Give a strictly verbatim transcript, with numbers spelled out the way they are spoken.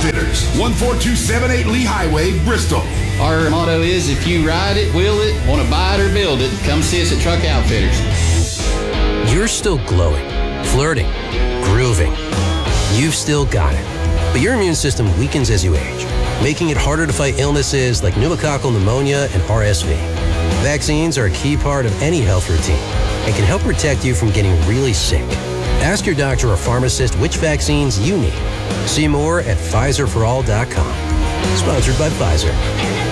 Outfitters, one four two seven eight Lee Highway, Bristol. Our motto is, if you ride it, wheel it, want to buy it or build it, come see us at Truck Outfitters. You're still glowing, flirting, grooving. You've still got it. But your immune system weakens as you age, making it harder to fight illnesses like pneumococcal pneumonia and R S V. Vaccines are a key part of any health routine and can help protect you from getting really sick. Ask your doctor or pharmacist which vaccines you need. See more at Pfizer for all dot com. Sponsored by Pfizer.